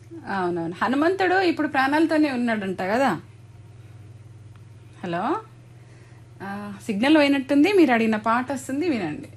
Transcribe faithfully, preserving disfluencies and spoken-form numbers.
అవునవును. హనుమంతుడు ఇప్పుడు ప్రాణాలతోనే ఉన్నాడంట కదా. హలో. ఆ, సిగ్నల్ పోయినట్టుంది. మీరు అడిగిన పాట వస్తుంది, వినండి.